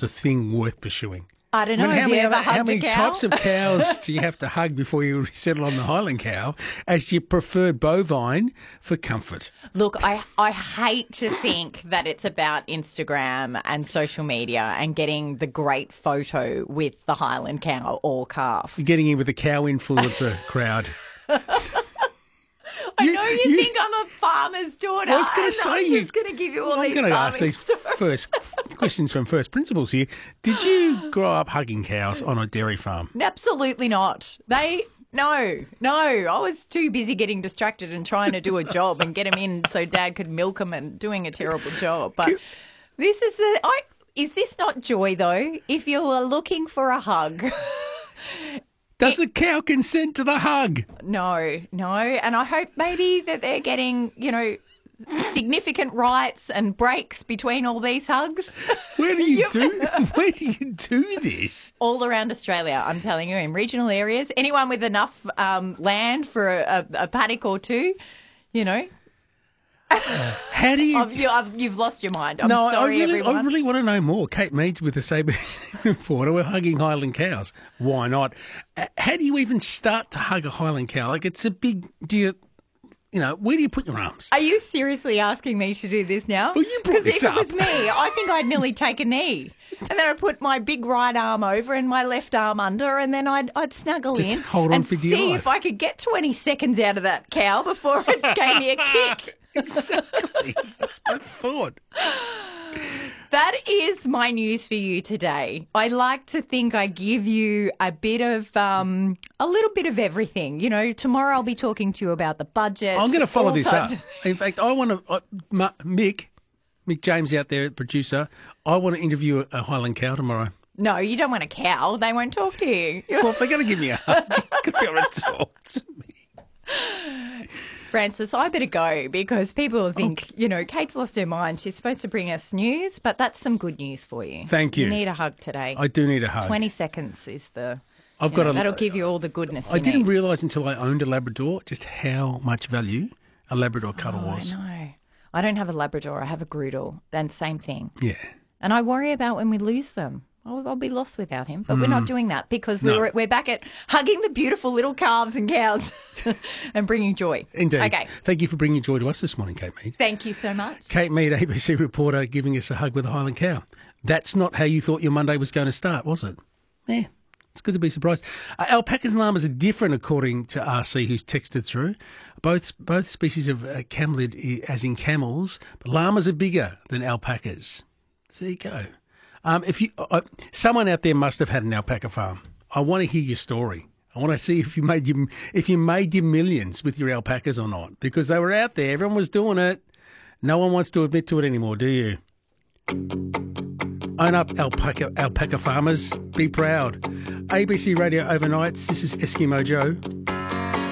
a thing worth pursuing? I don't know. Have you ever hugged how many a cow? types of cows do you have to hug before you settle on the Highland cow as your preferred bovine for comfort? Look, I hate to think that it's about Instagram and social media and getting the great photo with the Highland cow or calf. You're getting in with the cow influencer crowd. I know you think I'm a farmer's daughter. I was going to say I'm just going to give you all these I'm going to ask farming these stories. first questions from first principles here. Did you grow up hugging cows on a dairy farm? Absolutely not. No. I was too busy getting distracted and trying to do a job and get him in so Dad could milk him and doing a terrible job. But this is is this not joy though? If you are looking for a hug. Does the cow consent to the hug? No. And I hope maybe that they're getting, significant rights and breaks between all these hugs. Where do you do this? All around Australia, I'm telling you, in regional areas. Anyone with enough land for a paddock or two, How do you... You've lost your mind. I'm sorry, everyone. I really want to know more. Kate Meads with the ABC reporter. We're hugging Highland cows. Why not? How do you even start to hug a Highland cow? Like, it's a big... where do you put your arms? Are you seriously asking me to do this now? Well, you brought this up. Because if it was me, I think I'd nearly take a knee. And then I'd put my big right arm over and my left arm under, and then I'd snuggle Just in hold on and for dear see life. if I could get 20 seconds out of that cow before it gave me a kick. Exactly. That's my thought. That is my news for you today. I like to think I give you a little bit of everything. Tomorrow I'll be talking to you about the budget. I'm going to follow all this up. types of- In fact, I want to... Mick James out there, producer, I want to interview a Highland cow tomorrow. No, you don't want a cow. They won't talk to you. Well, if they're going to give me a hug, they're going to be able to talk to me. Francis, I better go because people think, Kate's lost her mind. She's supposed to bring us news, but that's some good news for you. Thank you. You need a hug today. I do need a hug. 20 seconds is that'll give you all the goodness I you didn't need. realise until I owned a Labrador just how much value a Labrador cuddle was. I know. I don't have a Labrador. I have a Groodle. And same thing. Yeah. And I worry about when we lose them. I'll be lost without him. But we're not doing that because we're back at hugging the beautiful little calves and cows and bringing joy. Indeed. Okay. Thank you for bringing joy to us this morning, Kate Mead. Thank you so much. Kate Mead, ABC reporter, giving us a hug with a Highland cow. That's not how you thought your Monday was going to start, was it? Yeah. It's good to be surprised. Alpacas and llamas are different, according to RC, who's texted through. Both species of camelid, as in camels, but llamas are bigger than alpacas. So there you go. Someone out there must have had an alpaca farm. I want to hear your story. I want to see if you made your millions with your alpacas or not, because they were out there. Everyone was doing it. No one wants to admit to it anymore, do you? Own up, alpaca farmers. Be proud. ABC Radio Overnights. This is Eskimo Joe.